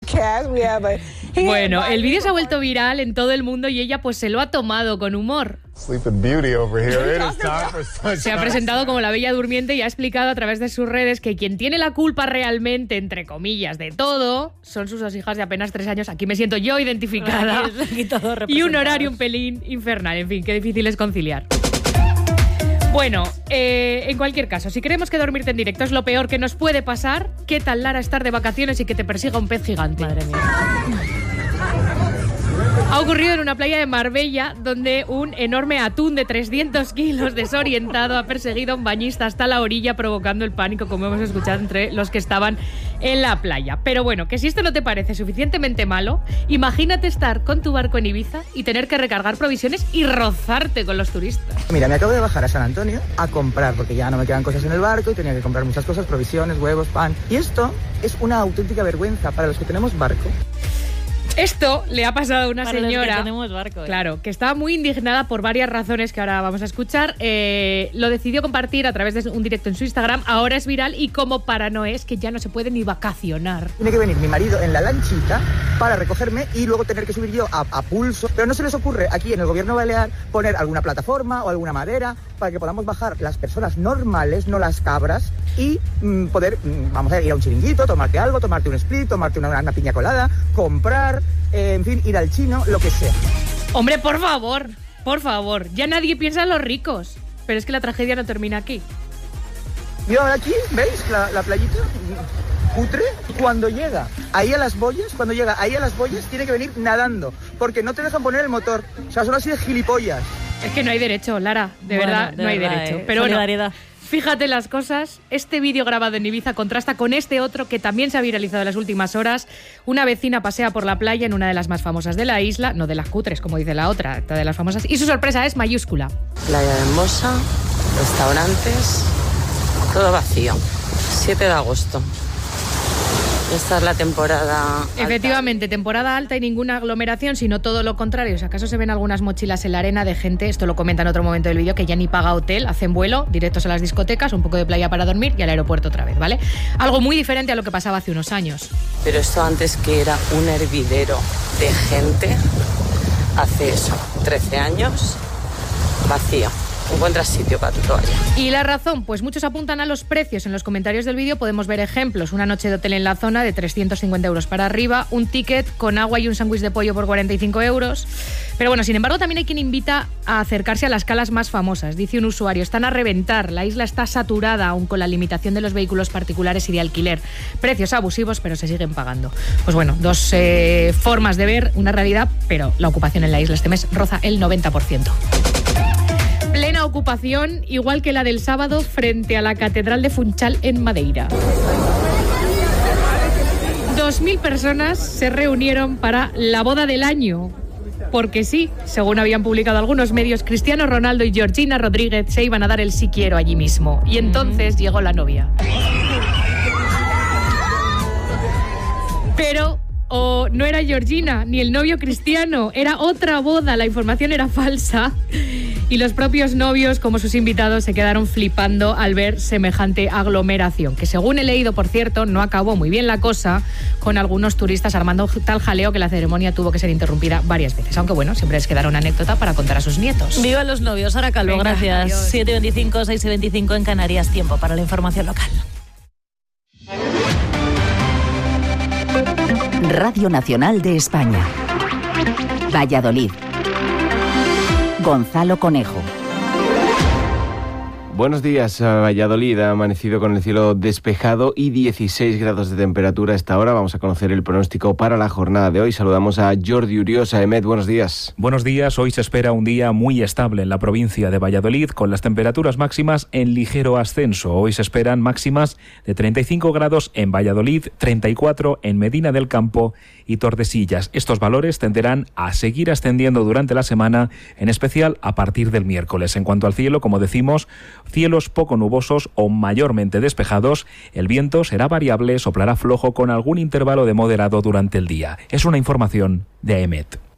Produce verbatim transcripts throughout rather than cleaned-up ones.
Bueno, el vídeo se ha vuelto viral en todo el mundo y ella pues se lo ha tomado con humor. Se ha presentado como la Bella Durmiente y ha explicado a través de sus redes que quien tiene la culpa realmente, entre comillas, de todo, son sus dos hijas de apenas tres años. Aquí me siento yo identificada. Y un horario un pelín infernal. En fin, qué difícil es conciliar. Bueno, eh, en cualquier caso, si creemos que dormirte en directo es lo peor que nos puede pasar, ¿qué tal, Lara, estar de vacaciones y que te persiga un pez gigante? Madre mía. Ha ocurrido en una playa de Marbella, donde un enorme atún de trescientos kilos desorientado ha perseguido a un bañista hasta la orilla, provocando el pánico, como hemos escuchado, entre los que estaban en la playa. Pero bueno, que si esto no te parece suficientemente malo, imagínate estar con tu barco en Ibiza y tener que recargar provisiones y rozarte con los turistas. Mira, me acabo de bajar a San Antonio a comprar, porque ya no me quedan cosas en el barco y tenía que comprar muchas cosas, provisiones, huevos, pan. Y esto es una auténtica vergüenza para los que tenemos barco. Esto le ha pasado a una Para señora, los que tenemos barco, ¿eh? Claro, que estaba muy indignada por varias razones que ahora vamos a escuchar. Eh, lo decidió compartir a través de un directo en su Instagram. Ahora es viral y como para no es que ya no se puede ni vacacionar. Tiene que venir mi marido en la lanchita para recogerme y luego tener que subir yo a, a pulso. Pero no se les ocurre aquí en el gobierno balear poner alguna plataforma o alguna madera para que podamos bajar las personas normales, no las cabras, y mmm, poder, mmm, vamos a ver, ir a un chiringuito, tomarte algo, tomarte un split, tomarte una, una piña colada, comprar, eh, en fin, ir al chino, lo que sea. Hombre, por favor, por favor, ya nadie piensa en los ricos. Pero es que la tragedia no termina aquí. Y ahora aquí, ¿veis la, la playita? Cutre, cuando llega ahí a las boyas, cuando llega ahí a las boyas, tiene que venir nadando, porque no te dejan poner el motor. O sea, son así de gilipollas. Es que no hay derecho, Lara, de bueno, verdad, de no hay verdad, derecho. Eh. Pero Solidaridad. Bueno, fíjate las cosas, este vídeo grabado en Ibiza contrasta con este otro que también se ha viralizado en las últimas horas. Una vecina pasea por la playa en una de las más famosas de la isla, no de las cutres, como dice la otra, de las famosas, y su sorpresa es mayúscula. Playa hermosa, restaurantes, todo vacío. siete de agosto. Esta es la temporada alta. Efectivamente, temporada alta y ninguna aglomeración, sino todo lo contrario. Si acaso se ven algunas mochilas en la arena de gente, esto lo comenta en otro momento del vídeo, que ya ni paga hotel, hacen vuelo, directos a las discotecas, un poco de playa para dormir y al aeropuerto otra vez, ¿vale? Algo muy diferente a lo que pasaba hace unos años. Pero esto antes que era un hervidero de gente, hace eso, trece años, vacío. Encuentras sitio para tu toalla. ¿Y la razón? Pues muchos apuntan a los precios. En los comentarios del vídeo podemos ver ejemplos. Una noche de hotel en la zona de trescientos cincuenta euros para arriba, un ticket con agua y un sándwich de pollo por cuarenta y cinco euros. Pero bueno, sin embargo, también hay quien invita a acercarse a las calas más famosas. Dice un usuario, están a reventar, la isla está saturada aún con la limitación de los vehículos particulares y de alquiler. Precios abusivos, pero se siguen pagando. Pues bueno, dos eh, formas de ver una realidad, pero la ocupación en la isla este mes roza el noventa por ciento. Plena ocupación, igual que la del sábado, frente a la Catedral de Funchal en Madeira. Dos mil personas se reunieron para la boda del año. Porque sí, según habían publicado algunos medios, Cristiano Ronaldo y Georgina Rodríguez se iban a dar el sí quiero allí mismo. Y entonces mm. llegó la novia. Pero... o no era Georgina, ni el novio Cristiano, era otra boda, la información era falsa. Y los propios novios, como sus invitados, se quedaron flipando al ver semejante aglomeración, que según he leído, por cierto, no acabó muy bien la cosa, con algunos turistas armando tal jaleo que la ceremonia tuvo que ser interrumpida varias veces. Aunque bueno, siempre les quedará una anécdota para contar a sus nietos. ¡Viva los novios! Sara Calvo, venga, gracias. Adiós. siete veinticinco, seis veinticinco en Canarias, tiempo para la información local. Radio Nacional de España. Valladolid. Gonzalo Conejo. Buenos días, a Valladolid. Ha amanecido con el cielo despejado y dieciséis grados de temperatura a esta hora. Vamos a conocer el pronóstico para la jornada de hoy. Saludamos a Jordi Uriosa. Emet, buenos días. Buenos días. Hoy se espera un día muy estable en la provincia de Valladolid, con las temperaturas máximas en ligero ascenso. Hoy se esperan máximas de treinta y cinco grados en Valladolid, treinta y cuatro en Medina del Campo y Tordesillas. Estos valores tenderán a seguir ascendiendo durante la semana, en especial a partir del miércoles. En cuanto al cielo, como decimos, cielos poco nubosos o mayormente despejados. El viento será variable, soplará flojo con algún intervalo de moderado durante el día. Es una información de A E M E T.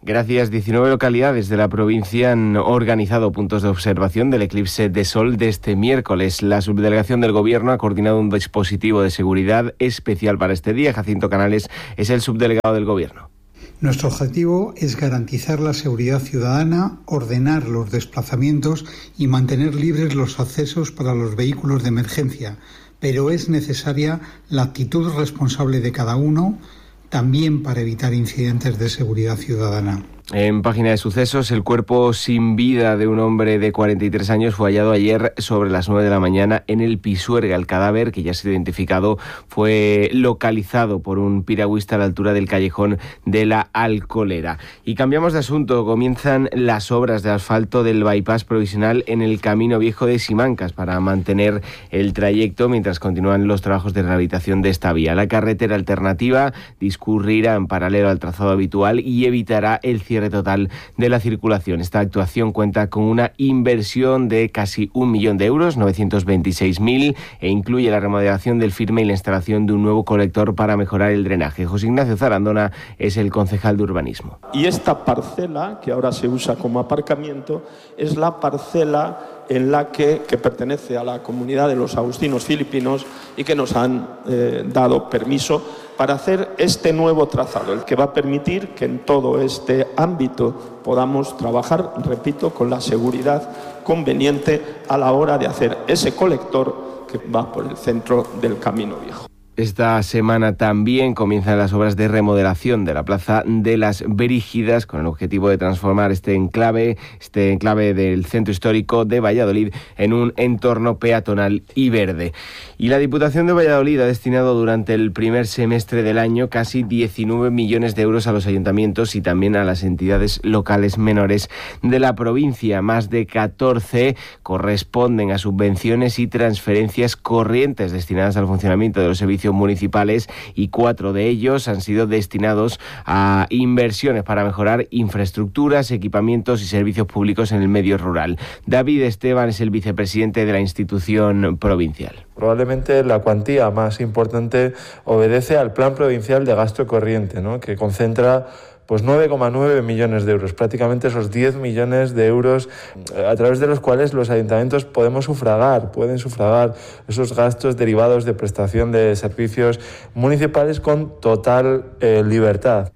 Gracias. diecinueve localidades de la provincia han organizado puntos de observación del eclipse de sol de este miércoles. La subdelegación del Gobierno ha coordinado un dispositivo de seguridad especial para este día. Jacinto Canales es el subdelegado del Gobierno. Nuestro objetivo es garantizar la seguridad ciudadana, ordenar los desplazamientos y mantener libres los accesos para los vehículos de emergencia, pero es necesaria la actitud responsable de cada uno, también para evitar incidentes de seguridad ciudadana. En página de sucesos, el cuerpo sin vida de un hombre de cuarenta y tres años fue hallado ayer sobre las nueve de la mañana en el Pisuerga. El cadáver, que ya ha sido identificado, fue localizado por un piragüista a la altura del callejón de la Alcolera. Y cambiamos de asunto. Comienzan las obras de asfalto del bypass provisional en el Camino Viejo de Simancas para mantener el trayecto mientras continúan los trabajos de rehabilitación de esta vía. La carretera alternativa discurrirá en paralelo al trazado habitual y evitará el cierre total de la circulación. Esta actuación cuenta con una inversión de casi un millón de euros, novecientos veintiséis mil, e incluye la remodelación del firme y la instalación de un nuevo colector para mejorar el drenaje. José Ignacio Zarandona es el concejal de urbanismo. Y esta parcela, que ahora se usa como aparcamiento, es la parcela en la que, que pertenece a la comunidad de los agustinos filipinos y que nos han eh, dado permiso para hacer este nuevo trazado, el que va a permitir que en todo este ámbito podamos trabajar, repito, con la seguridad conveniente a la hora de hacer ese colector que va por el centro del Camino Viejo. Esta semana también comienzan las obras de remodelación de la Plaza de las Brígidas con el objetivo de transformar este enclave, este enclave del centro histórico de Valladolid en un entorno peatonal y verde. Y la Diputación de Valladolid ha destinado durante el primer semestre del año casi diecinueve millones de euros a los ayuntamientos y también a las entidades locales menores de la provincia. Más de catorce corresponden a subvenciones y transferencias corrientes destinadas al funcionamiento de los servicios municipales y cuatro de ellos han sido destinados a inversiones para mejorar infraestructuras, equipamientos y servicios públicos en el medio rural. David Esteban es el vicepresidente de la institución provincial. Probablemente la cuantía más importante obedece al Plan Provincial de Gasto Corriente, ¿no?, que concentra pues nueve coma nueve millones de euros, prácticamente esos diez millones de euros a través de los cuales los ayuntamientos podemos sufragar, pueden sufragar esos gastos derivados de prestación de servicios municipales con total eh, libertad.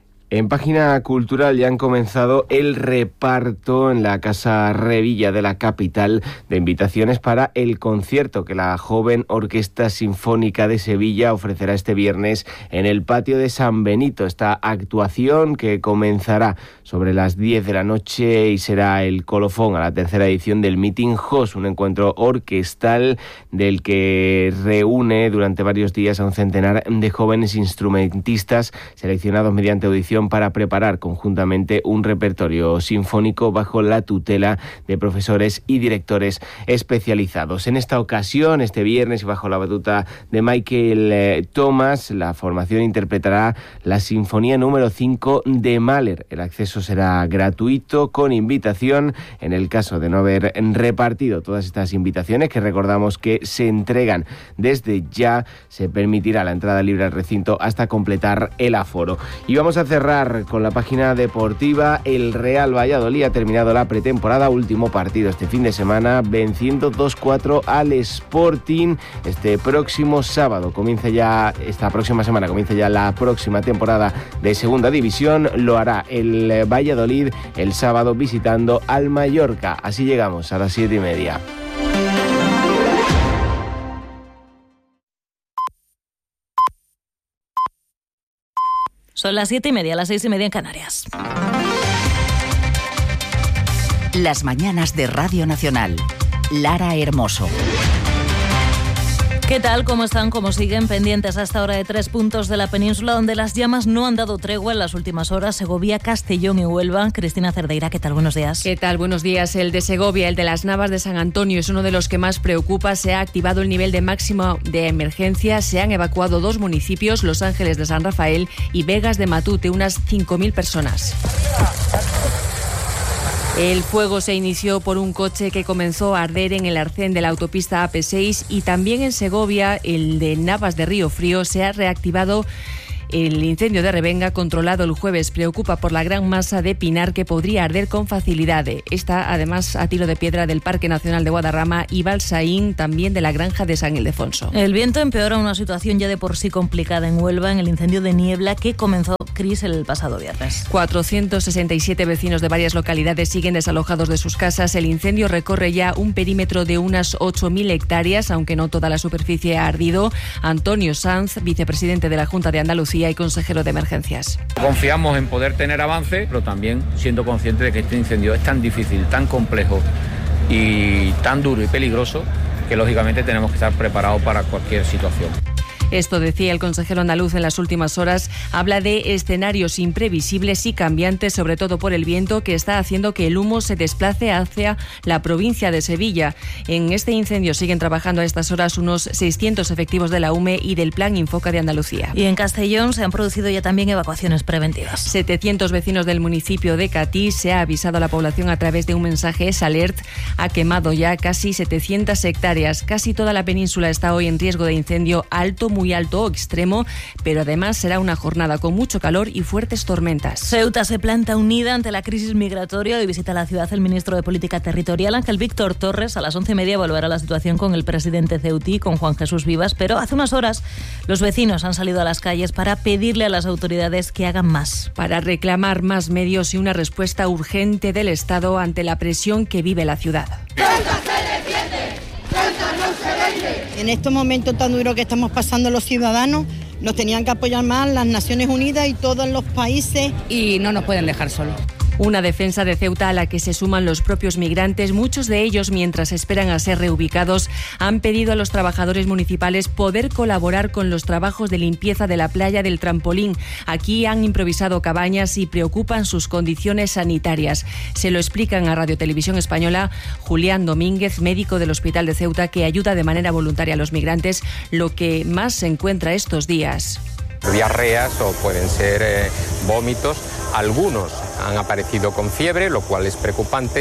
En página cultural ya han comenzado el reparto en la Casa Revilla de la capital de invitaciones para el concierto que la joven Orquesta Sinfónica de Sevilla ofrecerá este viernes en el patio de San Benito. Esta actuación, que comenzará sobre las diez de la noche y será el colofón a la tercera edición del Meeting House, un encuentro orquestal del que reúne durante varios días a un centenar de jóvenes instrumentistas seleccionados mediante audición para preparar conjuntamente un repertorio sinfónico bajo la tutela de profesores y directores especializados. En esta ocasión, este viernes, y bajo la batuta de Michael eh, Thomas, la formación interpretará la Sinfonía número cinco de Mahler. El acceso será gratuito, con invitación, en el caso de no haber repartido todas estas invitaciones, que recordamos que se entregan desde ya. Se permitirá la entrada libre al recinto hasta completar el aforo. Y vamos a cerrar con la página deportiva. El Real Valladolid ha terminado la pretemporada, último partido este fin de semana, venciendo dos cuatro al Sporting. Este próximo sábado comienza ya, esta próxima semana comienza ya la próxima temporada de Segunda División. Lo hará el Valladolid el sábado visitando al Mallorca. Así llegamos a las siete y media. Son las siete y media, las seis y media en Canarias. Las mañanas de Radio Nacional. Lara Hermoso. ¿Qué tal? ¿Cómo están? ¿Cómo siguen? Pendientes a esta hora de tres puntos de la península donde las llamas no han dado tregua en las últimas horas: Segovia, Castellón y Huelva. Cristina Cerdeira, ¿qué tal? Buenos días. ¿Qué tal? Buenos días. El de Segovia, el de las Navas de San Antonio, es uno de los que más preocupa. Se ha activado el nivel de máximo de emergencia. Se han evacuado dos municipios, Los Ángeles de San Rafael y Vegas de Matute, unas cinco mil personas. El fuego se inició por un coche que comenzó a arder en el arcén de la autopista A P seis, y también en Segovia, el de Navas de Río Frío, se ha reactivado El incendio de Revenga, controlado el jueves, preocupa por la gran masa de pinar que podría arder con facilidad. Está además a tiro de piedra del Parque Nacional de Guadarrama y Balsaín, también de la granja de San Ildefonso. El viento empeora una situación ya de por sí complicada en Huelva en el incendio de niebla que comenzó, Cris, el pasado viernes. cuatrocientos sesenta y siete vecinos de varias localidades siguen desalojados de sus casas. El incendio recorre ya un perímetro de unas ocho mil hectáreas, aunque no toda la superficie ha ardido. Antonio Sanz, vicepresidente de la Junta de Andalucía y consejero de emergencias. Confiamos en poder tener avance, pero también siendo conscientes de que este incendio es tan difícil, tan complejo y tan duro y peligroso que lógicamente tenemos que estar preparados para cualquier situación. Esto decía el consejero andaluz en las últimas horas. Habla de escenarios imprevisibles y cambiantes, sobre todo por el viento que está haciendo que el humo se desplace hacia la provincia de Sevilla. En este incendio siguen trabajando a estas horas unos seiscientos efectivos de la U M E y del Plan Infoca de Andalucía. Y en Castellón se han producido ya también evacuaciones preventivas. setecientos vecinos del municipio de Catí. Se ha avisado a la población a través de un mensaje S-Alert. Ha quemado ya casi setecientas hectáreas. Casi toda la península está hoy en riesgo de incendio alto, muy alto o extremo, pero además será una jornada con mucho calor y fuertes tormentas. Ceuta se planta unida ante la crisis migratoria y visita la ciudad el ministro de Política Territorial, Ángel Víctor Torres. A las once y media volverá la situación con el presidente ceutí, con Juan Jesús Vivas, pero hace unas horas los vecinos han salido a las calles para pedirle a las autoridades que hagan más. Para reclamar más medios y una respuesta urgente del Estado ante la presión que vive la ciudad. En estos momentos tan duros que estamos pasando los ciudadanos, nos tenían que apoyar más las Naciones Unidas y todos los países. Y no nos pueden dejar solos. Una defensa de Ceuta a la que se suman los propios migrantes. Muchos de ellos, mientras esperan a ser reubicados, han pedido a los trabajadores municipales poder colaborar con los trabajos de limpieza de la playa del Trampolín. Aquí han improvisado cabañas y preocupan sus condiciones sanitarias. Se lo explican a Radio Televisión Española Julián Domínguez, médico del Hospital de Ceuta, que ayuda de manera voluntaria a los migrantes, lo que más se encuentra estos días. Diarreas o pueden ser eh, vómitos. Algunos han aparecido con fiebre, lo cual es preocupante.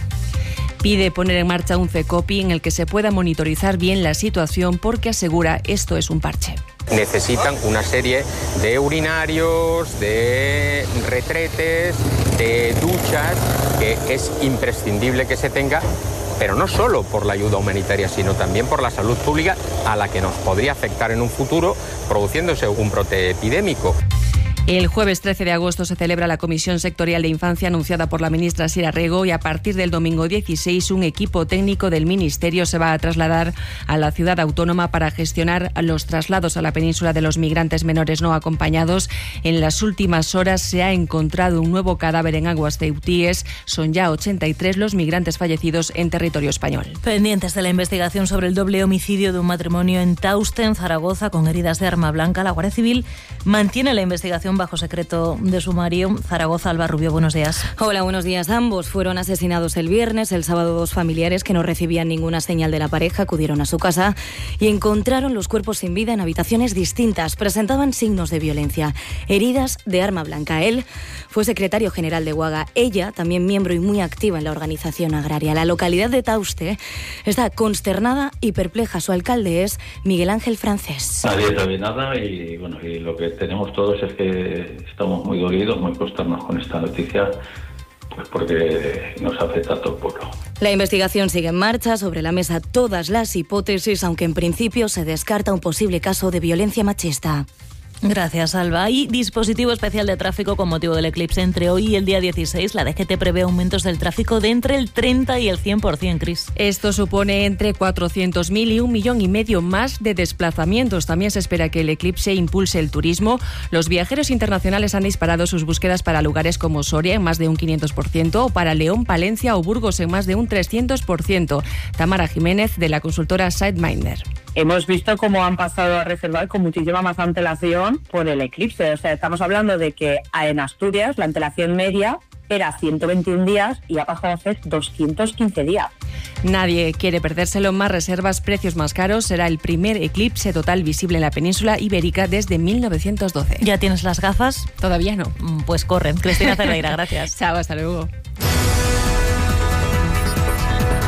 Pide poner en marcha un CECOPI en el que se pueda monitorizar bien la situación porque asegura esto es un parche. Necesitan una serie de urinarios, de retretes, de duchas, que es imprescindible que se tenga, pero no solo por la ayuda humanitaria, sino también por la salud pública a la que nos podría afectar en un futuro produciéndose un brote epidémico. El jueves trece de agosto se celebra la Comisión Sectorial de Infancia anunciada por la ministra Sira Rego y a partir del domingo dieciséis un equipo técnico del Ministerio se va a trasladar a la ciudad autónoma para gestionar los traslados a la península de los migrantes menores no acompañados. En las últimas horas se ha encontrado un nuevo cadáver en aguas ceutíes. Son ya ochenta y tres los migrantes fallecidos en territorio español. Pendientes de la investigación sobre el doble homicidio de un matrimonio en Tauste, en Zaragoza, con heridas de arma blanca, la Guardia Civil mantiene la investigación bajo secreto de sumario. Zaragoza, Alba Rubio, buenos días. Hola, buenos días. Ambos fueron asesinados el viernes. El sábado dos familiares que no recibían ninguna señal de la pareja acudieron a su casa y encontraron los cuerpos sin vida en habitaciones distintas. Presentaban signos de violencia, heridas de arma blanca. Él fue secretario general de Guaga. Ella, también miembro y muy activa en la organización agraria. La localidad de Tauste está consternada y perpleja. Su alcalde es Miguel Ángel Francés. Nadie sabe nada y, bueno, y lo que tenemos todos es que estamos muy dolidos, muy consternados con esta noticia, pues porque nos afecta a todo el pueblo. La investigación sigue en marcha, sobre la mesa todas las hipótesis, aunque en principio se descarta un posible caso de violencia machista. Gracias, Alba. Y dispositivo especial de tráfico con motivo del eclipse entre hoy y el día dieciséis. La D G T prevé aumentos del tráfico de entre el treinta y el cien por ciento, Cris. Esto supone entre cuatrocientos mil y un millón y medio más de desplazamientos. También se espera que el eclipse impulse el turismo. Los viajeros internacionales han disparado sus búsquedas para lugares como Soria en más de un quinientos por ciento o para León, Palencia o Burgos en más de un trescientos por ciento. Tamara Jiménez, de la consultora Sideminder. Hemos visto cómo han pasado a reservar con muchísima más antelación por el eclipse. O sea, estamos hablando de que en Asturias la antelación media era ciento veintiún días y ha pasado a ser doscientos quince días. Nadie quiere perdérselo. Más reservas, precios más caros. Será el primer eclipse total visible en la península ibérica desde mil novecientos doce. ¿Ya tienes las gafas? Todavía no. Pues corren. Cristina Cerdeira, gracias. Chao, hasta luego.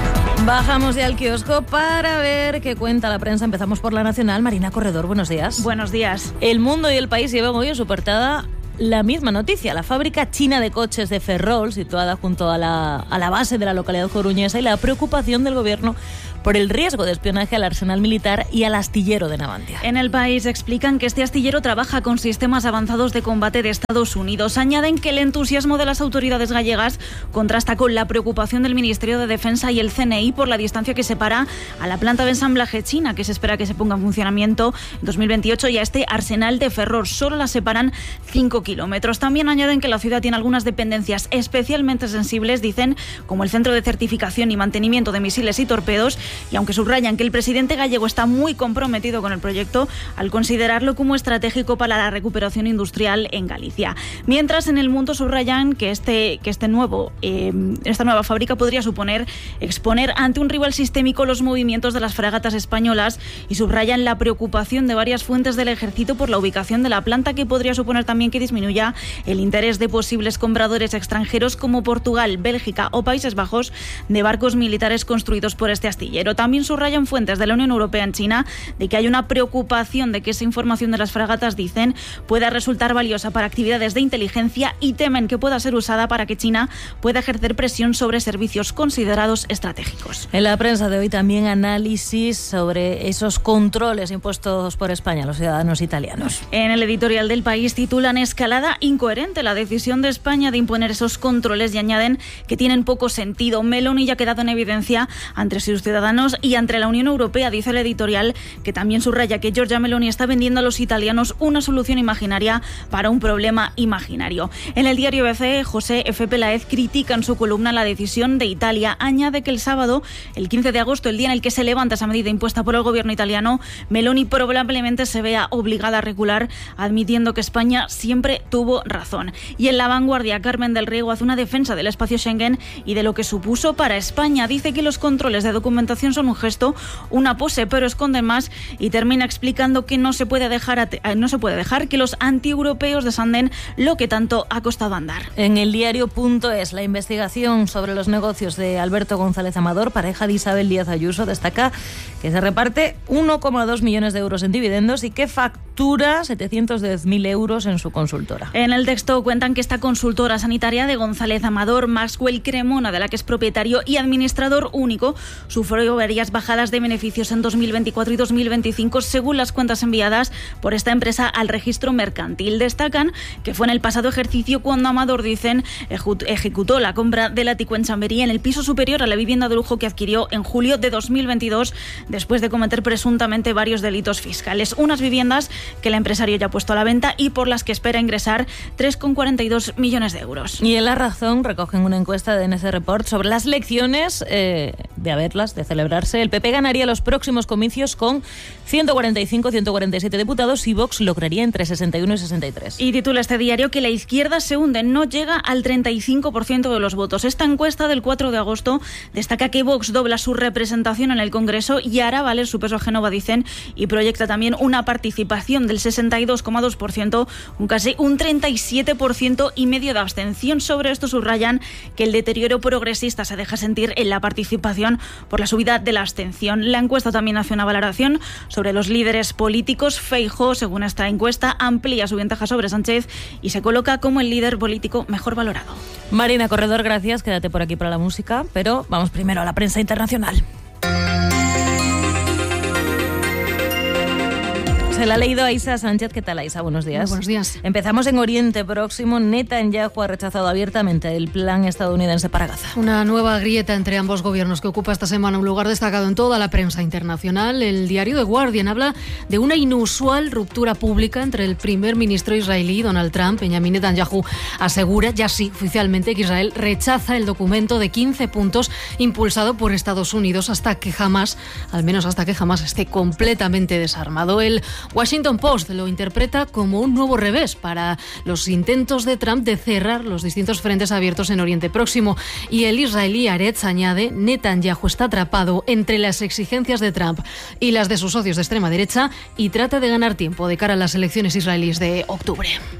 Bajamos ya al kiosco para ver qué cuenta la prensa. Empezamos por La Nacional. Marina Corredor, buenos días. Buenos días. El Mundo y El País llevan hoy en su portada la misma noticia. La fábrica china de coches de Ferrol, situada junto a la, a la base de la localidad coruñesa, y la preocupación del gobierno por el riesgo de espionaje al arsenal militar y al astillero de Navantia. En El País explican que este astillero trabaja con sistemas avanzados de combate de Estados Unidos. Añaden que el entusiasmo de las autoridades gallegas contrasta con la preocupación del Ministerio de Defensa y el C N I por la distancia que separa a la planta de ensamblaje china, que se espera que se ponga en funcionamiento en dos mil veintiocho, y a este arsenal de Ferrol. Solo la separan cinco kilómetros. También añaden que la ciudad tiene algunas dependencias especialmente sensibles, dicen, como el Centro de Certificación y Mantenimiento de Misiles y Torpedos, y aunque subrayan que el presidente gallego está muy comprometido con el proyecto al considerarlo como estratégico para la recuperación industrial en Galicia. Mientras, en El Mundo subrayan que este, que este nuevo, eh, esta nueva fábrica podría suponer exponer ante un rival sistémico los movimientos de las fragatas españolas, y subrayan la preocupación de varias fuentes del ejército por la ubicación de la planta, que podría suponer también que disminuya el interés de posibles compradores extranjeros como Portugal, Bélgica o Países Bajos de barcos militares construidos por este astillero. También subrayan fuentes de la Unión Europea en China de que hay una preocupación de que esa información de las fragatas, dicen, pueda resultar valiosa para actividades de inteligencia, y temen que pueda ser usada para que China pueda ejercer presión sobre servicios considerados estratégicos. En la prensa de hoy también análisis sobre esos controles impuestos por España a los ciudadanos italianos. En el editorial del País titulan "Escalada incoherente la decisión de España de imponer esos controles", y añaden que tienen poco sentido. Meloni ya ha quedado en evidencia ante sus ciudadanos y ante la Unión Europea, dice el editorial, que también subraya que Giorgia Meloni está vendiendo a los italianos una solución imaginaria para un problema imaginario. En el diario B C, José F. Peláez critica en su columna la decisión de Italia. Añade que el sábado, el quince de agosto, el día en el que se levanta esa medida impuesta por el gobierno italiano, Meloni probablemente se vea obligada a recular, admitiendo que España siempre tuvo razón. Y en La Vanguardia, Carmen del Riego hace una defensa del espacio Schengen y de lo que supuso para España. Dice que los controles de documentación son un gesto, una pose, pero esconden más, y termina explicando que no se puede dejar, no se puede dejar que los antieuropeos desanden lo que tanto ha costado andar. En el diario punto es, la investigación sobre los negocios de Alberto González Amador, pareja de Isabel Díaz Ayuso, destaca que se reparte uno coma dos millones de euros en dividendos y que factura setecientos diez mil euros en su consultora. En el texto cuentan que esta consultora sanitaria de González Amador, Maxwell Cremona, de la que es propietario y administrador único, sufrió varias bajadas de beneficios en dos mil veinticuatro y dos mil veinticinco, según las cuentas enviadas por esta empresa al registro mercantil. Destacan que fue en el pasado ejercicio cuando Amador, dicen, ejecutó la compra de Lático en Chamberí, en el piso superior a la vivienda de lujo que adquirió en julio de dos mil veintidós, después de cometer presuntamente varios delitos fiscales. Unas viviendas que el empresario ya ha puesto a la venta y por las que espera ingresar tres coma cuarenta y dos millones de euros. Y en La Razón recogen una encuesta de N S Report sobre las elecciones, eh, de haberlas, de celebrarse. El P P ganaría los próximos comicios con ciento cuarenta y cinco a ciento cuarenta y siete diputados y Vox lograría entre sesenta y uno y sesenta y tres. Y titula este diario que la izquierda se hunde, no llega al treinta y cinco por ciento de los votos. Esta encuesta del cuatro de agosto destaca que Vox dobla su representación en el Congreso y hará valer su peso a Génova, dicen, y proyecta también una participación del sesenta y dos coma dos por ciento, un casi un treinta y siete por ciento y medio de abstención. Sobre esto subrayan que el deterioro progresista se deja sentir en la participación por la subida de la abstención. La encuesta también hace una valoración sobre los líderes políticos. Feijóo, según esta encuesta, amplía su ventaja sobre Sánchez y se coloca como el líder político mejor valorado. Marina Corredor, gracias. Quédate por aquí para la música, pero vamos primero a la prensa internacional. Se la ha leído Aisa Sánchez. ¿Qué tal, Aisa? Buenos días. Muy buenos días. Empezamos en Oriente Próximo. Netanyahu ha rechazado abiertamente el plan estadounidense para Gaza. Una nueva grieta entre ambos gobiernos que ocupa esta semana un lugar destacado en toda la prensa internacional. El diario The Guardian habla de una inusual ruptura pública entre el primer ministro israelí, Donald Trump. Benjamin Netanyahu asegura, ya sí, oficialmente, que Israel rechaza el documento de quince puntos impulsado por Estados Unidos hasta que jamás, al menos hasta que jamás, esté completamente desarmado. El Washington Post lo interpreta como un nuevo revés para los intentos de Trump de cerrar los distintos frentes abiertos en Oriente Próximo. Y el israelí Haaretz añade, Netanyahu está atrapado entre las exigencias de Trump y las de sus socios de extrema derecha y trata de ganar tiempo de cara a las elecciones israelíes de octubre.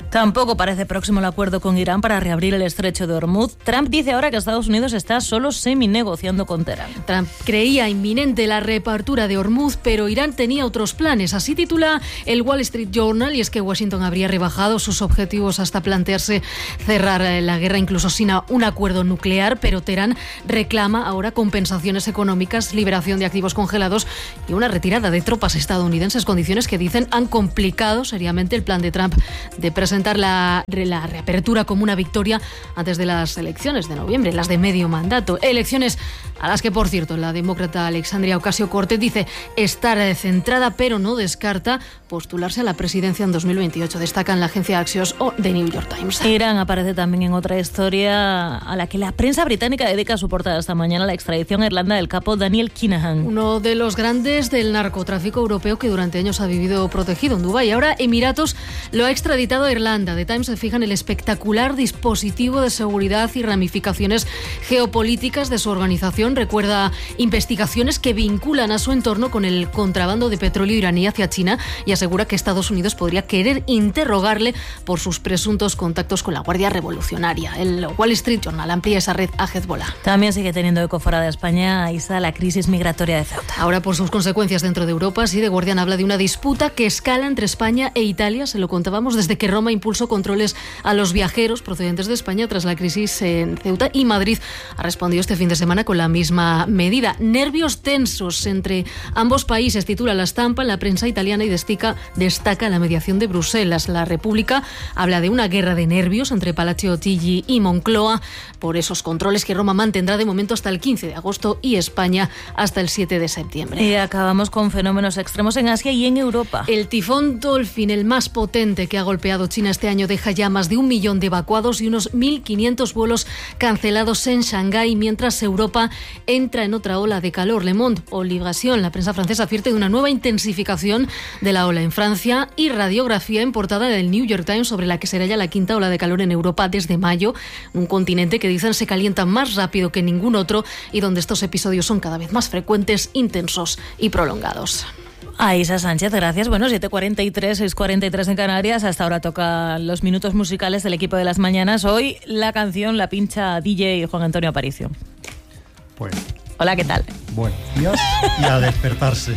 Tampoco parece próximo el acuerdo con Irán para reabrir el estrecho de Hormuz. Trump dice ahora que Estados Unidos está solo semi-negociando con Teherán. Trump creía inminente la reapertura de Hormuz, pero Irán tenía otros planes. Así titula el Wall Street Journal, y es que Washington habría rebajado sus objetivos hasta plantearse cerrar la guerra incluso sin un acuerdo nuclear, pero Teherán reclama ahora compensaciones económicas, liberación de activos congelados y una retirada de tropas estadounidenses, condiciones que dicen han complicado seriamente el plan de Trump de presentar La, la reapertura como una victoria antes de las elecciones de noviembre, las de medio mandato. Elecciones a las que, por cierto, la demócrata Alexandria Ocasio-Cortez dice estar centrada, pero no descarta postularse a la presidencia en dos mil veintiocho. Destacan la agencia Axios o The New York Times. Irán aparece también en otra historia a la que la prensa británica dedica su portada esta mañana, la extradición a Irlanda del capo Daniel Kinahan. Uno de los grandes del narcotráfico europeo que durante años ha vivido protegido en Dubái. Ahora Emiratos lo ha extraditado a Irlanda. The Times se fija en el espectacular dispositivo de seguridad y ramificaciones geopolíticas de su organización. Recuerda investigaciones que vinculan a su entorno con el contrabando de petróleo iraní hacia China y asegura que Estados Unidos podría querer interrogarle por sus presuntos contactos con la Guardia Revolucionaria. El Wall Street Journal amplía esa red a Hezbollah. También sigue teniendo eco fuera de España, Isa, la crisis migratoria de Ceuta. Ahora, por sus consecuencias dentro de Europa, sí, The Guardian habla de una disputa que escala entre España e Italia. Se lo contábamos desde que Roma impulsó controles a los viajeros procedentes de España tras la crisis en Ceuta, y Madrid ha respondido este fin de semana con la misma medida. Nervios tensos entre ambos países, titula La Stampa en la prensa italiana, y destaca, destaca la mediación de Bruselas. La República habla de una guerra de nervios entre Palazzo Chigi y Moncloa por esos controles que Roma mantendrá de momento hasta el quince de agosto y España hasta el siete de septiembre. Y acabamos con fenómenos extremos en Asia y en Europa. El tifón Dolphin, el más potente que ha golpeado China este año, deja ya más de un millón de evacuados y unos mil quinientos vuelos cancelados en Shanghái, mientras Europa entra en otra ola de calor. Le Monde o Libération, la prensa francesa, advierte de una nueva intensificación de la ola en Francia, y radiografía en portada del New York Times sobre la que será ya la quinta ola de calor en Europa desde mayo, un continente que dicen se calienta más rápido que ningún otro y donde estos episodios son cada vez más frecuentes, intensos y prolongados. A Isa Sánchez, gracias. Bueno, siete cuarenta y tres, seis cuarenta y tres en Canarias. Hasta ahora tocan los minutos musicales del equipo de las mañanas. Hoy la canción la pincha D J Juan Antonio Aparicio. Pues. Hola, ¿qué tal? Buenos días y a despertarse.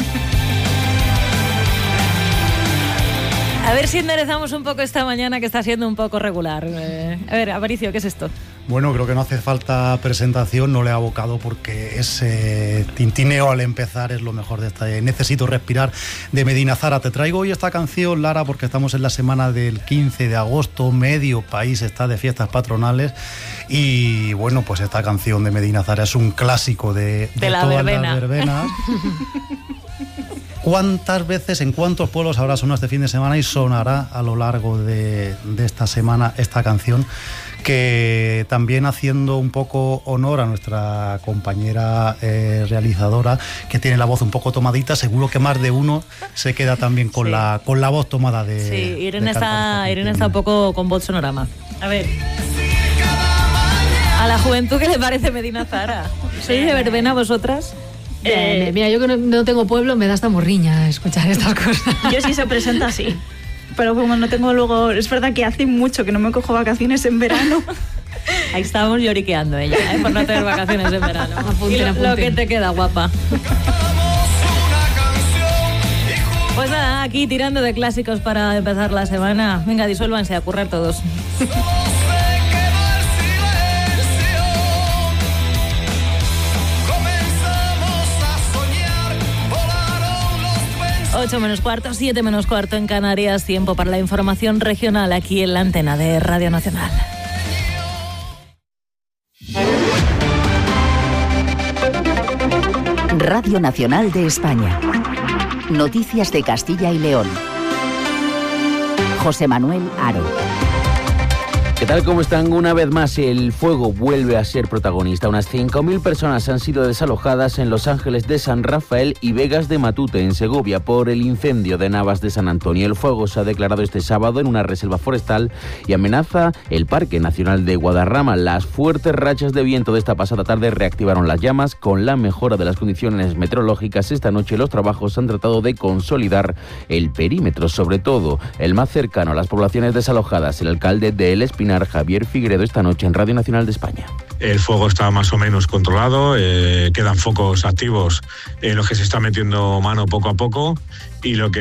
A ver si enderezamos un poco esta mañana, que está siendo un poco regular. Eh, a ver, Aparicio, ¿qué es esto? Bueno, creo que no hace falta presentación, no le he abocado porque ese tintineo al empezar es lo mejor de esta. Necesito respirar, de Medina Zara. Te traigo hoy esta canción, Lara, porque estamos en la semana del quince de agosto, medio país está de fiestas patronales, y bueno, pues esta canción de Medina Zara es un clásico de, de, de la todas verbena. las verbenas. ¿Cuántas veces, en cuántos pueblos habrá sonado este fin de semana y sonará a lo largo de, de esta semana esta canción? Que también, haciendo un poco honor a nuestra compañera eh, realizadora, que tiene la voz un poco tomadita, seguro que más de uno se queda también con, sí. la, con la voz tomada de... Sí, Irene, de está, Irene está un poco con voz sonorama. A ver... A la juventud, ¿qué le parece Medina Zara? ¿Sois de verbena vosotras? Eh, mira, yo que no, no tengo pueblo, me da hasta morriña escuchar estas cosas. Yo sí se presenta así, pero como no tengo luego... Es verdad que hace mucho que no me cojo vacaciones en verano. Ahí estábamos lloriqueando ella, ¿eh? Por no tener vacaciones en verano. Apunten, lo, apunten. lo que te queda, guapa. Pues nada, aquí tirando de clásicos para empezar la semana. Venga, disuélvanse a currar todos. ocho menos cuarto, siete menos cuarto en Canarias. Tiempo para la información regional aquí en la antena de Radio Nacional. Radio Nacional de España. Noticias de Castilla y León. José Manuel Haro. ¿Qué tal? ¿Cómo están? Una vez más, el fuego vuelve a ser protagonista. Unas cinco mil personas han sido desalojadas en Los Ángeles de San Rafael y Vegas de Matute, en Segovia, por el incendio de Navas de San Antonio. El fuego se ha declarado este sábado en una reserva forestal y amenaza el Parque Nacional de Guadarrama. Las fuertes rachas de viento de esta pasada tarde reactivaron las llamas. Con la mejora de las condiciones meteorológicas, esta noche los trabajos han tratado de consolidar el perímetro, sobre todo el más cercano a las poblaciones desalojadas. El alcalde de El Espinar, Javier Figueredo, esta noche en Radio Nacional de España. El fuego está más o menos controlado, eh, quedan focos activos en los que se está metiendo mano poco a poco y lo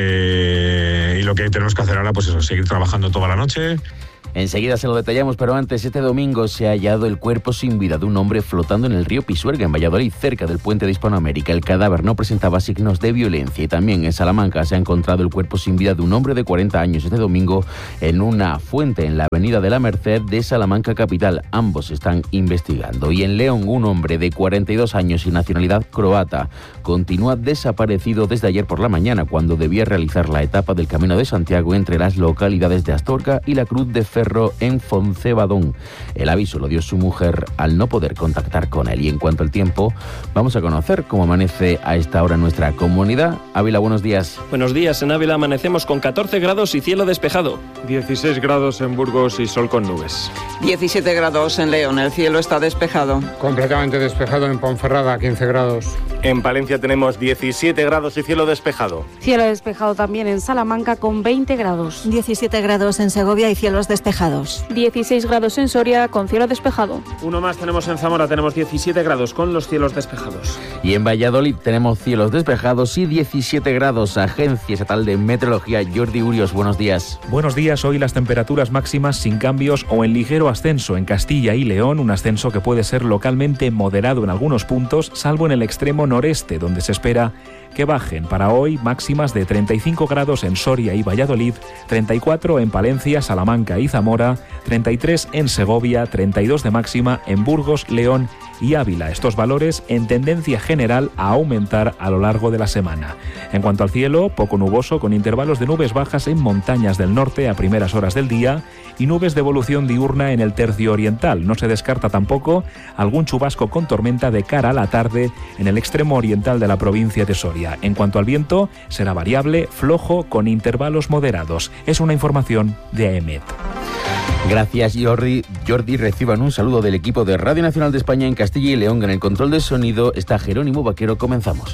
que, y lo que tenemos que hacer ahora pues eso, seguir trabajando toda la noche. Enseguida se lo detallamos, pero antes, este domingo se ha hallado el cuerpo sin vida de un hombre flotando en el río Pisuerga, en Valladolid, cerca del puente de Hispanoamérica. El cadáver no presentaba signos de violencia. Y también en Salamanca se ha encontrado el cuerpo sin vida de un hombre de cuarenta años este domingo en una fuente en la avenida de la Merced de Salamanca capital. Ambos están investigando. Y en León, un hombre de cuarenta y dos años y nacionalidad croata continúa desaparecido desde ayer por la mañana, cuando debía realizar la etapa del Camino de Santiago entre las localidades de Astorga y la Cruz de Ferro en Foncebadón. El aviso lo dio su mujer al no poder contactar con él. Y en cuanto al tiempo, vamos a conocer cómo amanece a esta hora nuestra comunidad. Ávila, buenos días. Buenos días. En Ávila amanecemos con catorce grados y cielo despejado. dieciséis grados en Burgos y sol con nubes. diecisiete grados en León, el cielo está despejado. Completamente despejado en Ponferrada, quince grados. En Palencia tenemos diecisiete grados y cielo despejado. Cielo despejado también en Salamanca con veinte grados. diecisiete grados en Segovia y cielos despejados. dieciséis grados en Soria con cielo despejado. Uno más tenemos en Zamora, tenemos diecisiete grados con los cielos despejados. Y en Valladolid tenemos cielos despejados y diecisiete grados. Agencia Estatal de Meteorología, Jordi Urios, buenos días. Buenos días. Hoy las temperaturas máximas sin cambios o en ligero ascenso en Castilla y León, un ascenso que puede ser localmente moderado en algunos puntos, salvo en el extremo noreste, donde se espera que bajen para hoy máximas de treinta y cinco grados en Soria y Valladolid, treinta y cuatro en Palencia, Salamanca y Zamora, treinta y tres en Segovia, treinta y dos de máxima en Burgos, León y Ávila. Estos valores en tendencia general a aumentar a lo largo de la semana. En cuanto al cielo, poco nuboso con intervalos de nubes bajas en montañas del norte a primeras horas del día y nubes de evolución diurna en el tercio oriental. No se descarta tampoco algún chubasco con tormenta de cara a la tarde en el extremo oriental de la provincia de Soria. En cuanto al viento, será variable, flojo, con intervalos moderados. Es una información de A E M E T. Gracias, Jordi. Jordi, reciban un saludo del equipo de Radio Nacional de España en Castilla y León. En el control de sonido está Jerónimo Vaquero. Comenzamos.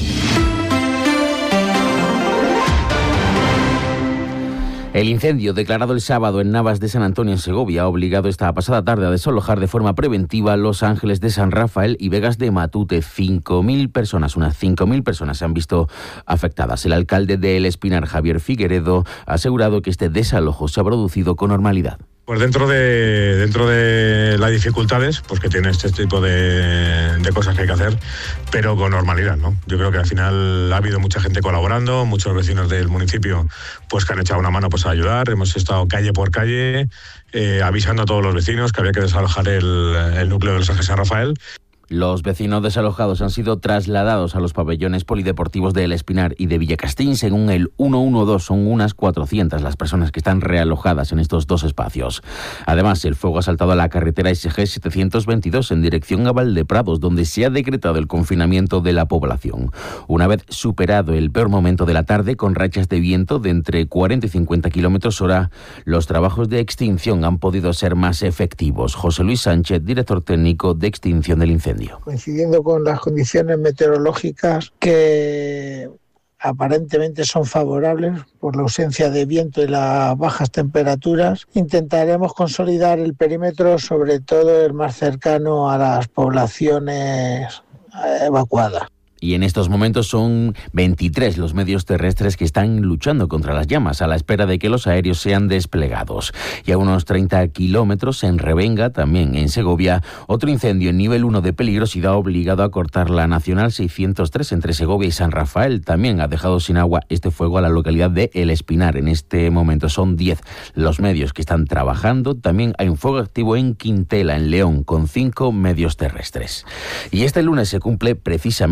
El incendio declarado el sábado en Navas de San Antonio, en Segovia, ha obligado esta pasada tarde a desalojar de forma preventiva Los Ángeles de San Rafael y Vegas de Matute. cinco mil personas, unas cinco mil personas se han visto afectadas. El alcalde de El Espinar, Javier Figueredo, ha asegurado que este desalojo se ha producido con normalidad. Pues dentro de dentro de las dificultades, pues que tiene este tipo de, de cosas que hay que hacer, pero con normalidad, ¿no? Yo creo que al final ha habido mucha gente colaborando, muchos vecinos del municipio pues que han echado una mano pues a ayudar. Hemos estado calle por calle eh, avisando a todos los vecinos que había que desalojar el, el núcleo de Los Ángeles San Rafael. Los vecinos desalojados han sido trasladados a los pabellones polideportivos de El Espinar y de Villacastín. Según el ciento doce, son unas cuatrocientas las personas que están realojadas en estos dos espacios. Además, el fuego ha saltado a la carretera S G setecientos veintidós en dirección a Valdeprados, donde se ha decretado el confinamiento de la población. Una vez superado el peor momento de la tarde, con rachas de viento de entre cuarenta y cincuenta kilómetros hora, los trabajos de extinción han podido ser más efectivos. José Luis Sánchez, director técnico de extinción del incendio. Coincidiendo con las condiciones meteorológicas que aparentemente son favorables por la ausencia de viento y las bajas temperaturas, intentaremos consolidar el perímetro, sobre todo el más cercano a las poblaciones evacuadas. Y en estos momentos son veintitrés los medios terrestres que están luchando contra las llamas a la espera de que los aéreos sean desplegados. Y a unos treinta kilómetros en Revenga, también en Segovia, otro incendio en nivel uno de peligrosidad ha obligado a cortar la Nacional seiscientos tres entre Segovia y San Rafael. También ha dejado sin agua este fuego a la localidad de El Espinar. En este momento son diez los medios que están trabajando. También hay un fuego activo en Quintela, en León, con cinco medios terrestres. Y este lunes se cumple precisamente el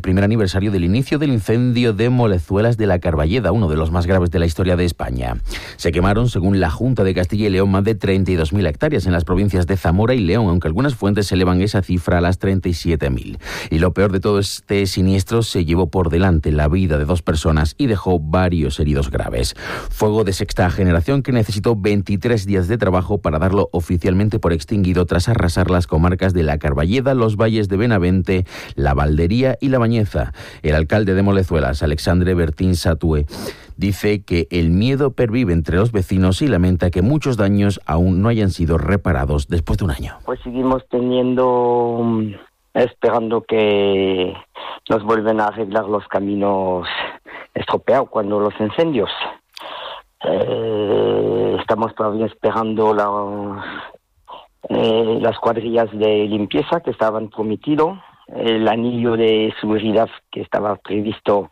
primer aniversario del inicio del incendio de Molezuelas de la Carballeda, uno de los más graves de la historia de España. Se quemaron, según la Junta de Castilla y León, más de treinta y dos mil hectáreas en las provincias de Zamora y León, aunque algunas fuentes elevan esa cifra a las treinta y siete mil. Y lo peor de todo, este siniestro se llevó por delante la vida de dos personas y dejó varios heridos graves. Fuego de sexta generación que necesitó veintitrés días de trabajo para darlo oficialmente por extinguido tras arrasar las comarcas de la Carballeda, los valles de Benavente, la Valdería y la Bañeza. El alcalde de Molezuelas, Alexandre Bertín Satúe, dice que el miedo pervive entre los vecinos y lamenta que muchos daños aún no hayan sido reparados después de un año. Pues seguimos teniendo, esperando que nos vuelvan a arreglar los caminos estropeados cuando los incendios. Eh, estamos todavía esperando la, eh, las cuadrillas de limpieza que estaban prometidos, el anillo de seguridad que estaba previsto,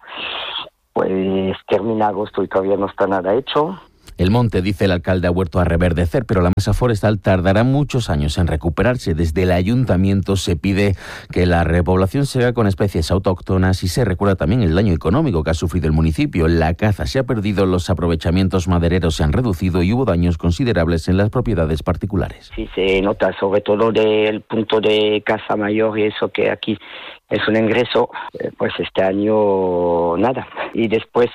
pues termina agosto y todavía no está nada hecho. El monte, dice el alcalde, ha vuelto a reverdecer, pero la masa forestal tardará muchos años en recuperarse. Desde el ayuntamiento se pide que la repoblación se haga con especies autóctonas y se recuerda también el daño económico que ha sufrido el municipio. La caza se ha perdido, los aprovechamientos madereros se han reducido y hubo daños considerables en las propiedades particulares. Sí, se nota sobre todo del punto de caza mayor y eso que aquí es un ingreso, pues este año nada. Y después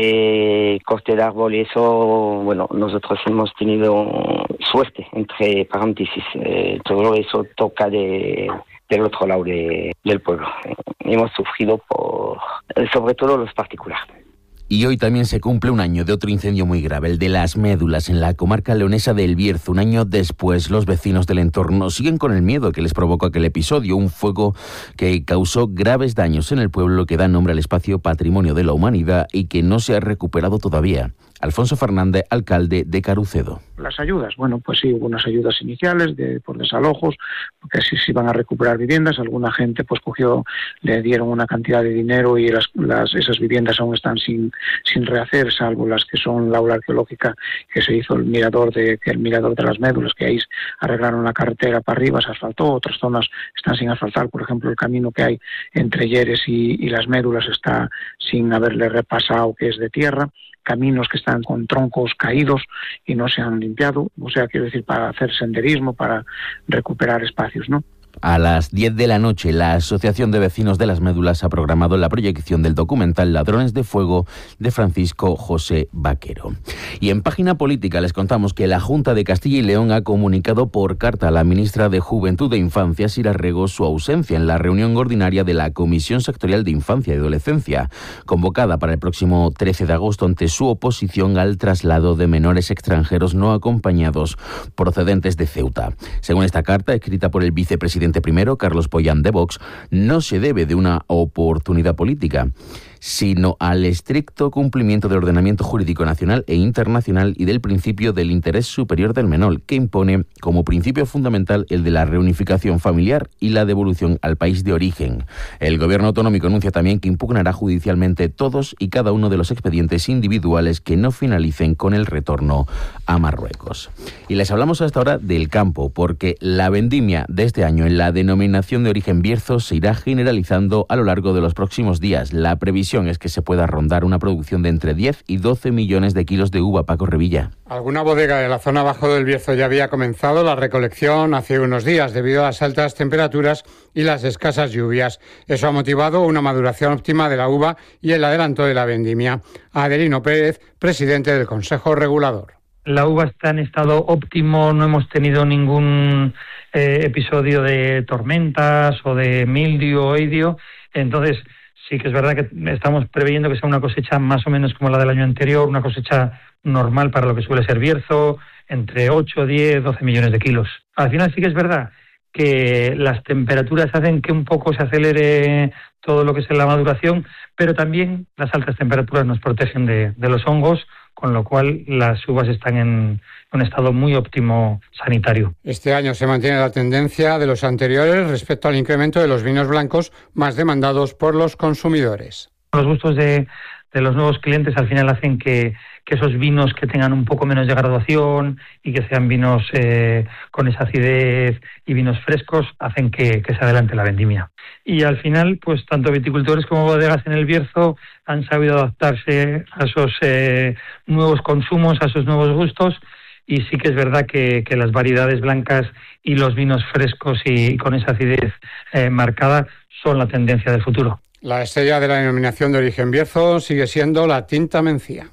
sobre corte de árbol, eso, bueno, nosotros hemos tenido suerte, entre paréntesis, eh, todo eso toca de, del otro lado de, del pueblo. Hemos sufrido por, sobre todo los particulares. Y hoy también se cumple un año de otro incendio muy grave, el de las médulas en la comarca leonesa de El Bierzo. Un año después, los vecinos del entorno siguen con el miedo que les provocó aquel episodio, un fuego que causó graves daños en el pueblo que da nombre al espacio Patrimonio de la Humanidad y que no se ha recuperado todavía. Alfonso Fernández, alcalde de Carucedo. Las ayudas, bueno, pues sí, hubo unas ayudas iniciales de, por desalojos, porque sí se iban a recuperar viviendas. Alguna gente pues cogió, le dieron una cantidad de dinero y las, las, esas viviendas aún están sin, sin rehacer, salvo las que son la aula arqueológica que se hizo el mirador de, que el mirador de las médulas, que ahí arreglaron la carretera para arriba, se asfaltó. Otras zonas están sin asfaltar, por ejemplo, el camino que hay entre Lleres y, y las médulas está sin haberle repasado, que es de tierra. Caminos que están con troncos caídos y no se han limpiado, o sea, quiero decir, para hacer senderismo, para recuperar espacios, ¿no? A las diez de la noche, la Asociación de Vecinos de las Médulas ha programado la proyección del documental Ladrones de Fuego de Francisco José Vaquero. Y en página política les contamos que la Junta de Castilla y León ha comunicado por carta a la ministra de Juventud e Infancia, Sira Rego, su ausencia en la reunión ordinaria de la Comisión Sectorial de Infancia y Adolescencia, convocada para el próximo trece de agosto ante su oposición al traslado de menores extranjeros no acompañados procedentes de Ceuta. Según esta carta, escrita por el vicepresidente primero, Carlos Pollán de Vox, no se debe de una oportunidad política, sino al estricto cumplimiento del ordenamiento jurídico nacional e internacional y del principio del interés superior del menor, que impone como principio fundamental el de la reunificación familiar y la devolución al país de origen. El gobierno autonómico anuncia también que impugnará judicialmente todos y cada uno de los expedientes individuales que no finalicen con el retorno a Marruecos. Y les hablamos hasta ahora del campo, porque la vendimia de este año en la denominación de origen Bierzo se irá generalizando a lo largo de los próximos días. La previsión es que se pueda rondar una producción de entre diez y doce millones de kilos de uva. Paco Revilla. Alguna bodega de la zona bajo del Bierzo ya había comenzado la recolección hace unos días debido a las altas temperaturas y las escasas lluvias. Eso ha motivado una maduración óptima de la uva y el adelanto de la vendimia. Adelino Pérez, presidente del Consejo Regulador. La uva está en estado óptimo, no hemos tenido ningún eh, episodio de tormentas o de mildio o oidio, entonces sí que es verdad que estamos preveyendo que sea una cosecha más o menos como la del año anterior, una cosecha normal para lo que suele ser Bierzo, entre ocho, diez, doce millones de kilos. Al final sí que es verdad que las temperaturas hacen que un poco se acelere todo lo que es la maduración, pero también las altas temperaturas nos protegen de, de los hongos, con lo cual las uvas están en un estado muy óptimo sanitario. Este año se mantiene la tendencia de los anteriores respecto al incremento de los vinos blancos más demandados por los consumidores. Los gustos de, de los nuevos clientes al final hacen que, que esos vinos que tengan un poco menos de graduación y que sean vinos eh, con esa acidez y vinos frescos, hacen que, que se adelante la vendimia. Y al final, pues tanto viticultores como bodegas en el Bierzo han sabido adaptarse a esos eh, nuevos consumos, a esos nuevos gustos, y sí que es verdad que, que las variedades blancas y los vinos frescos y con esa acidez eh, marcada son la tendencia del futuro. La estrella de la denominación de origen Bierzo sigue siendo la Tinta Mencía.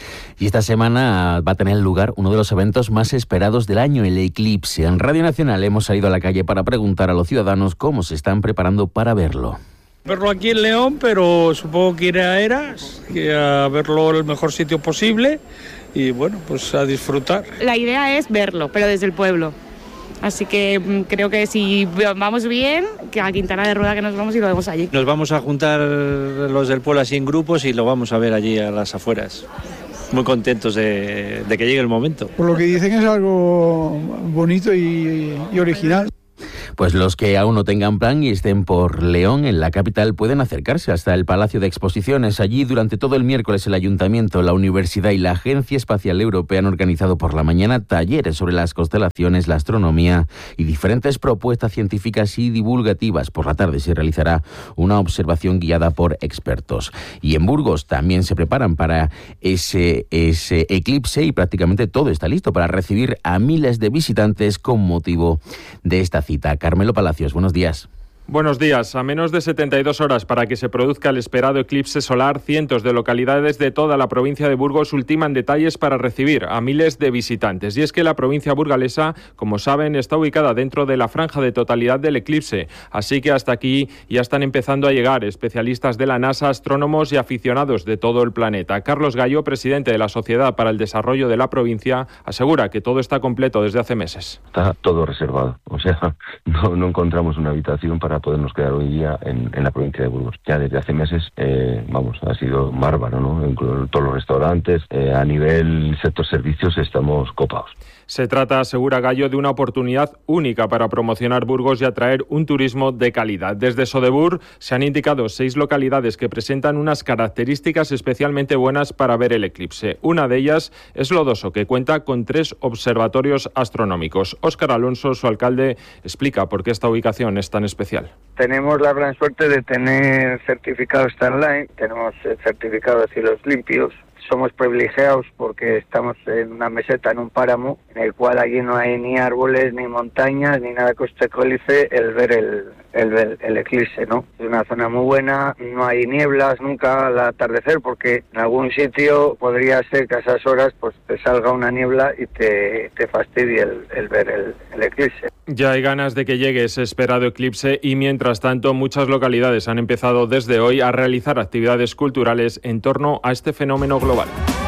Y esta semana va a tener lugar uno de los eventos más esperados del año, el Eclipse. En Radio Nacional hemos salido a la calle para preguntar a los ciudadanos cómo se están preparando para verlo. Verlo aquí en León, pero supongo que iré a Eras, que a verlo en el mejor sitio posible y bueno, pues a disfrutar. La idea es verlo, pero desde el pueblo. Así que creo que si vamos bien, que a Quintana de Rueda que nos vamos y lo vemos allí. Nos vamos a juntar los del pueblo así en grupos y lo vamos a ver allí a las afueras. Muy contentos de, de que llegue el momento. Por lo que dicen es algo bonito y, y original. Pues los que aún no tengan plan y estén por León, en la capital, pueden acercarse hasta el Palacio de Exposiciones. Allí, durante todo el miércoles, el Ayuntamiento, la Universidad y la Agencia Espacial Europea han organizado por la mañana talleres sobre las constelaciones, la astronomía y diferentes propuestas científicas y divulgativas. Por la tarde se realizará una observación guiada por expertos. Y en Burgos también se preparan para ese, ese eclipse y prácticamente todo está listo para recibir a miles de visitantes con motivo de esta cita. Carmelo Palacios, buenos días. Buenos días. A menos de setenta y dos horas para que se produzca el esperado eclipse solar, cientos de localidades de toda la provincia de Burgos ultiman detalles para recibir a miles de visitantes. Y es que la provincia burgalesa, como saben, está ubicada dentro de la franja de totalidad del eclipse. Así que hasta aquí ya están empezando a llegar especialistas de la NASA, astrónomos y aficionados de todo el planeta. Carlos Gallo, presidente de la Sociedad para el Desarrollo de la Provincia, asegura que todo está completo desde hace meses. Está todo reservado. O sea, no, no encontramos una habitación para podernos quedar hoy día en, en la provincia de Burgos. Ya desde hace meses, eh, vamos, ha sido bárbaro, ¿no? En todos los restaurantes, eh, a nivel sector servicios estamos copados. Se trata, asegura Gallo, de una oportunidad única para promocionar Burgos y atraer un turismo de calidad. Desde Sodebur se han indicado seis localidades que presentan unas características especialmente buenas para ver el eclipse. Una de ellas es Lodoso, que cuenta con tres observatorios astronómicos. Óscar Alonso, su alcalde, explica por qué esta ubicación es tan especial. Tenemos la gran suerte de tener certificado Starline, tenemos certificado de cielos limpios. Somos privilegiados porque estamos en una meseta, en un páramo, en el cual allí no hay ni árboles, ni montañas, ni nada que obstaculice el ver el, el, el, el eclipse, ¿no? Es una zona muy buena, no hay nieblas nunca al atardecer, porque en algún sitio podría ser que a esas horas pues te salga una niebla y te, te fastidie el, el ver el, el eclipse. Ya hay ganas de que llegue ese esperado eclipse y, mientras tanto, muchas localidades han empezado desde hoy a realizar actividades culturales en torno a este fenómeno global.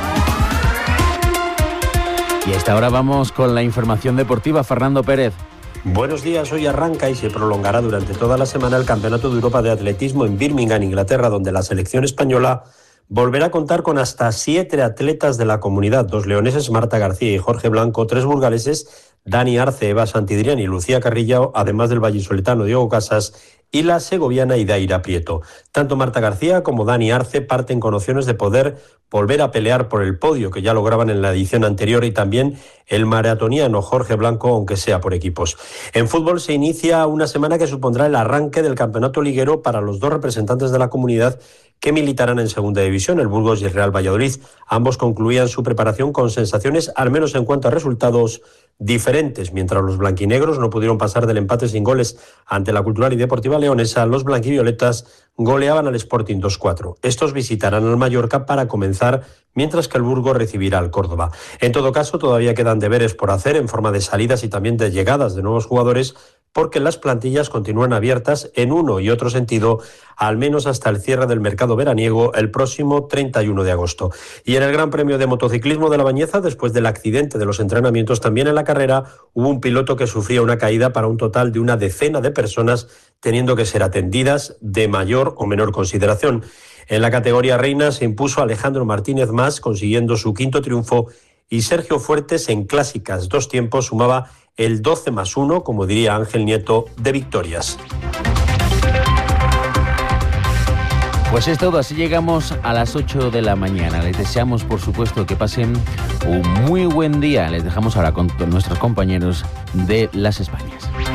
Y a esta hora vamos con la información deportiva. Fernando Pérez. Buenos días, hoy arranca y se prolongará durante toda la semana el Campeonato de Europa de Atletismo en Birmingham, Inglaterra, donde la selección española volverá a contar con hasta siete atletas de la comunidad, dos leoneses, Marta García y Jorge Blanco, tres burgaleses, Dani Arce, Eva Santidrián y Lucía Carrillao, además del vallisoletano Diego Casas y la segoviana Idaira Prieto. Tanto Marta García como Dani Arce parten con opciones de poder volver a pelear por el podio, que ya lograban en la edición anterior, y también el maratoniano Jorge Blanco, aunque sea por equipos. En fútbol se inicia una semana que supondrá el arranque del campeonato liguero para los dos representantes de la comunidad que militarán en segunda división, el Burgos y el Real Valladolid. Ambos concluían su preparación con sensaciones, al menos en cuanto a resultados, diferentes. Mientras los blanquinegros no pudieron pasar del empate sin goles ante la Cultural y Deportiva Leonesa, los blanquivioletas goleaban al Sporting dos cuatro. Estos visitarán al Mallorca para comenzar, mientras que el Burgos recibirá al Córdoba. En todo caso, todavía quedan deberes por hacer en forma de salidas y también de llegadas de nuevos jugadores, porque las plantillas continúan abiertas en uno y otro sentido, al menos hasta el cierre del mercado veraniego el próximo treinta y uno de agosto. Y en el Gran Premio de Motociclismo de La Bañeza, después del accidente de los entrenamientos, también en la carrera hubo un piloto que sufría una caída para un total de una decena de personas, teniendo que ser atendidas de mayor o menor consideración. En la categoría reina se impuso Alejandro Martínez Mas, consiguiendo su quinto triunfo, y Sergio Fuertes en clásicas dos tiempos sumaba el doce más uno, como diría Ángel Nieto, de victorias. Pues es todo, así llegamos a las ocho de la mañana. Les deseamos, por supuesto, que pasen un muy buen día. Les dejamos ahora con nuestros compañeros de Las Españas.